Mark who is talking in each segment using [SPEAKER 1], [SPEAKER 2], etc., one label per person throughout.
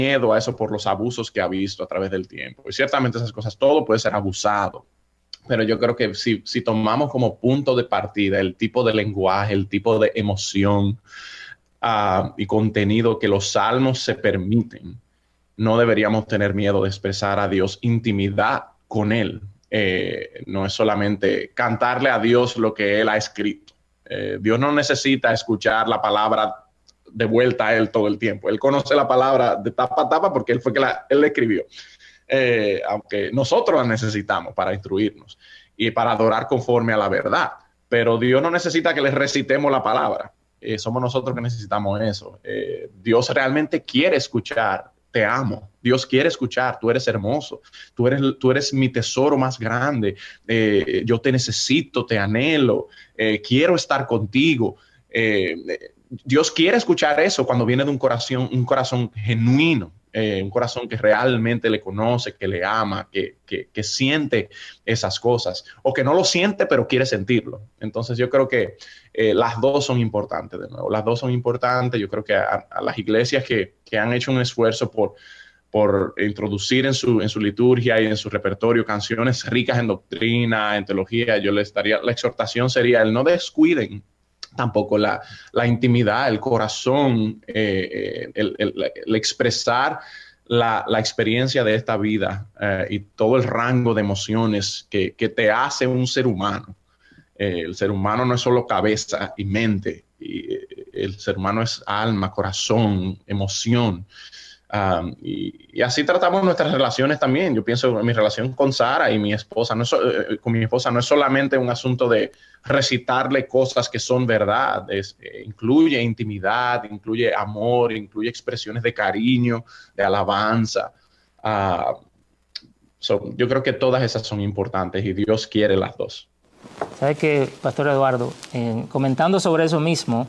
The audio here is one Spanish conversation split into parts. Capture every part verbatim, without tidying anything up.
[SPEAKER 1] miedo a eso por los abusos que ha visto a través del tiempo. Y ciertamente esas cosas, todo puede ser abusado. Pero yo creo que si, si tomamos como punto de partida el tipo de lenguaje, el tipo de emoción uh, y contenido que los salmos se permiten, no deberíamos tener miedo de expresar a Dios intimidad con Él. Eh, no es solamente cantarle a Dios lo que Él ha escrito. Eh, Dios no necesita escuchar la palabra de vuelta a Él todo el tiempo. Él conoce la palabra de tapa a tapa porque Él fue que la, Él la escribió. Eh, aunque nosotros la necesitamos para instruirnos y para adorar conforme a la verdad. Pero Dios no necesita que le recitemos la palabra. Eh, somos nosotros que necesitamos eso. Eh, Dios realmente quiere escuchar. Te amo. Dios quiere escuchar. Tú eres hermoso. Tú eres, tú eres mi tesoro más grande. Eh, yo te necesito, te anhelo. Eh, quiero estar contigo. Eh, Dios quiere escuchar eso cuando viene de un corazón, un corazón genuino. Eh, un corazón que realmente le conoce, que le ama, que, que, que siente esas cosas. O que no lo siente, pero quiere sentirlo. Entonces yo creo que eh, las dos son importantes, de nuevo. Las dos son importantes. Yo creo que a, a las iglesias que, que han hecho un esfuerzo por, por introducir en su, en su liturgia y en su repertorio canciones ricas en doctrina, en teología, yo les daría, la exhortación sería el no descuiden tampoco la, la intimidad, el corazón, eh, el, el, el expresar la, la experiencia de esta vida eh, y todo el rango de emociones que, que te hace un ser humano. Eh, el ser humano no es solo cabeza y mente, y, eh, el ser humano es alma, corazón, emoción. Um, y, y así tratamos nuestras relaciones también. Yo pienso en mi relación con Sara y mi esposa, no es, eh, con mi esposa no es solamente un asunto de recitarle cosas que son verdad, es, eh, incluye intimidad, incluye amor, incluye expresiones de cariño, de alabanza. Uh, so, yo creo que todas esas son importantes y Dios quiere las dos.
[SPEAKER 2] ¿Sabe qué, Pastor Eduardo? Eh, comentando sobre eso mismo,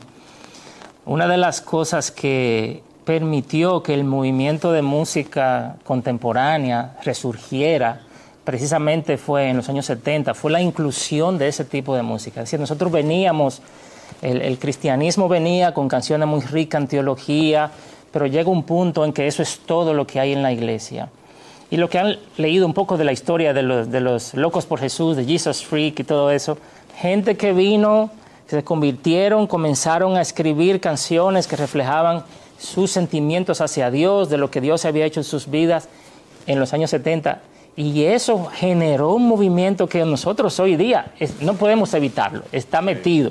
[SPEAKER 2] una de las cosas que permitió que el movimiento de música contemporánea resurgiera precisamente fue en los años setenta, fue la inclusión de ese tipo de música. Es decir, nosotros veníamos, el, el cristianismo venía con canciones muy ricas en teología, pero llega un punto en que eso es todo lo que hay en la iglesia. Y lo que han leído un poco de la historia de los, de los locos por Jesús, de Jesus Freak y todo eso, gente que vino, se convirtieron, comenzaron a escribir canciones que reflejaban sus sentimientos hacia Dios, de lo que Dios había hecho en sus vidas en los años setenta. Y eso generó un movimiento que nosotros hoy día es, no podemos evitarlo, está metido.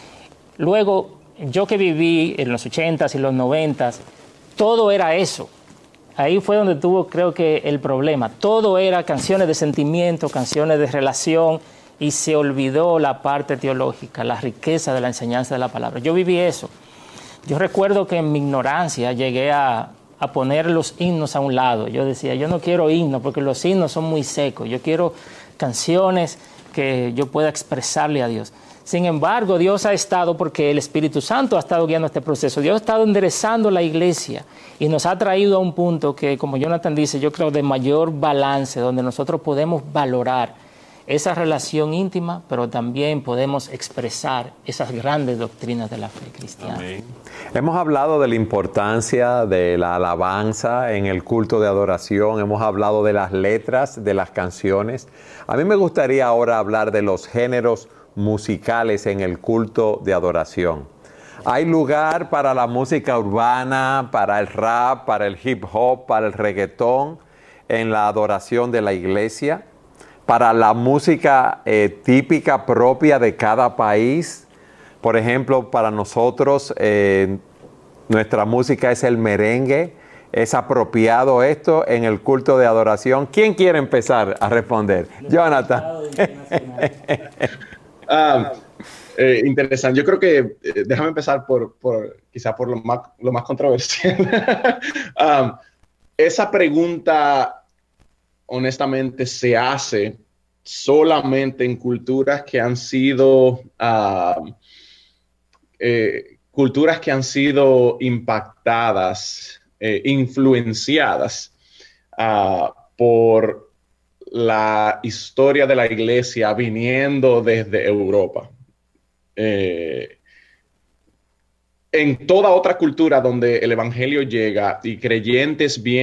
[SPEAKER 2] Luego, yo que viví en los ochentas y los noventas, todo era eso. Ahí fue donde tuvo, creo que, el problema. Todo era canciones de sentimiento, canciones de relación, y se olvidó la parte teológica, la riqueza de la enseñanza de la palabra. Yo viví eso. Yo recuerdo que en mi ignorancia llegué a, a poner los himnos a un lado. Yo decía, yo no quiero himnos porque los himnos son muy secos. Yo quiero canciones que yo pueda expresarle a Dios. Sin embargo, Dios ha estado, porque el Espíritu Santo ha estado guiando este proceso, Dios ha estado enderezando la iglesia y nos ha traído a un punto que, como Jonathan dice, yo creo de mayor balance, donde nosotros podemos valorar esa relación íntima, pero también podemos expresar esas grandes doctrinas de la fe cristiana.
[SPEAKER 3] Amén. Hemos hablado de la importancia de la alabanza en el culto de adoración, hemos hablado de las letras de las canciones. A mí me gustaría ahora hablar de los géneros musicales en el culto de adoración. Hay lugar para la música urbana, para el rap, para el hip hop, para el reggaetón en la adoración de la iglesia, para la música eh, típica propia de cada país. Por ejemplo, para nosotros eh, nuestra música es el merengue. ¿Es apropiado esto en el culto de adoración? ¿Quién quiere empezar a responder? Jonathan.
[SPEAKER 1] Ah, eh, interesante. Yo creo que, eh, déjame empezar por, por quizá por lo más, lo más controversial. um, esa pregunta, honestamente, se hace solamente en culturas que han sido, uh, eh, culturas que han sido impactadas, eh, influenciadas uh, por la historia de la iglesia viniendo desde Europa. Eh, en toda otra cultura donde el evangelio llega y creyentes vienen